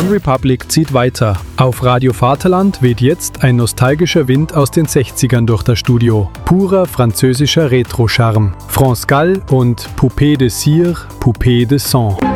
OneRepublic zieht weiter. Auf Radio Vaterland weht jetzt ein nostalgischer Wind aus den 60ern durch das Studio. Purer französischer Retro-Charme. France Gall und Poupée de Cire, Poupée de Sang.